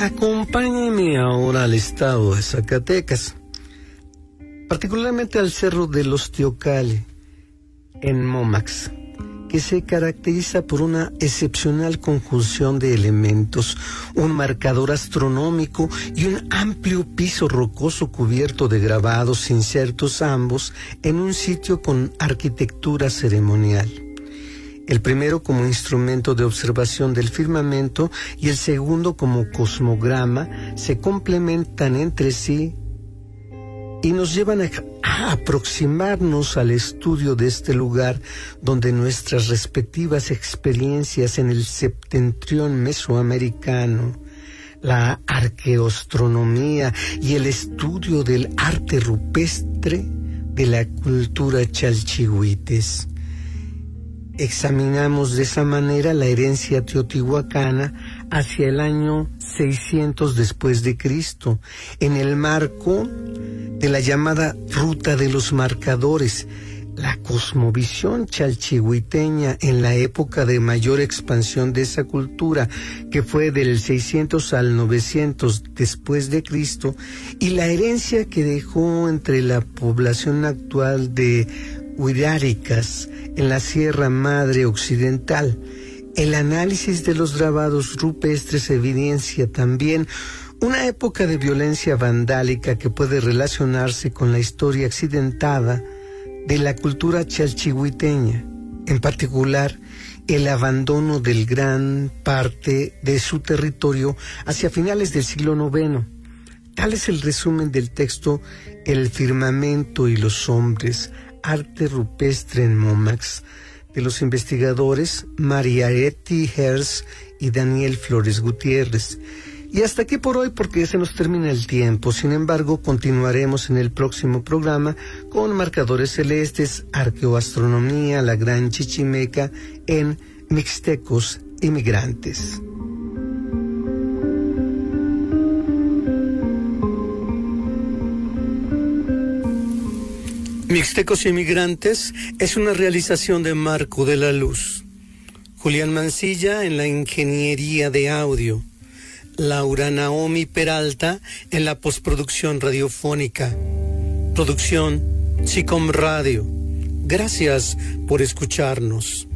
Acompáñenme ahora al estado de Zacatecas, particularmente al Cerro de los Teocalli, en Momax, que se caracteriza por una excepcional conjunción de elementos, un marcador astronómico y un amplio piso rocoso cubierto de grabados insertos ambos en un sitio con arquitectura ceremonial. El primero como instrumento de observación del firmamento y el segundo como cosmograma se complementan entre sí y nos llevan a aproximarnos al estudio de este lugar donde nuestras respectivas experiencias en el septentrión mesoamericano, la arqueoastronomía y el estudio del arte rupestre de la cultura chalchihuites. Examinamos de esa manera la herencia teotihuacana hacia el año 600 después de Cristo, en el marco de la llamada Ruta de los Marcadores, la cosmovisión chalchihuiteña en la época de mayor expansión de esa cultura, que fue del 600 al 900 después de Cristo, y la herencia que dejó entre la población actual de Huiráricas en la Sierra Madre Occidental. El análisis de los grabados rupestres evidencia también una época de violencia vandálica que puede relacionarse con la historia accidentada de la cultura chalchihuiteña, en particular el abandono del gran parte de su territorio hacia finales del siglo IX. Tal es el resumen del texto El firmamento y los hombres, arte rupestre en Momax, de los investigadores Mariaretti Herz y Daniel Flores Gutiérrez. Y hasta aquí por hoy, porque se nos termina el tiempo. Sin embargo, continuaremos en el próximo programa con marcadores celestes, arqueoastronomía, la Gran Chichimeca en Mixtecos Inmigrantes. Mixtecos Inmigrantes es una realización de Marco de la Luz. Julián Mancilla en la ingeniería de audio. Laura Naomi Peralta en la postproducción radiofónica. Producción Chicom Radio. Gracias por escucharnos.